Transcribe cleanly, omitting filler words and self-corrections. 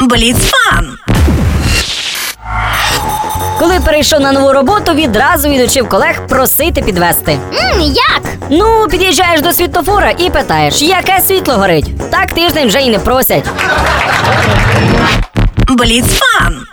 Бліцфан. Коли перейшов на нову роботу, відразу відучив колег просити підвезти. Як? Ну, під'їжджаєш до світлофора і питаєш, яке світло горить. Так тиждень вже й не просять. Бліцфан.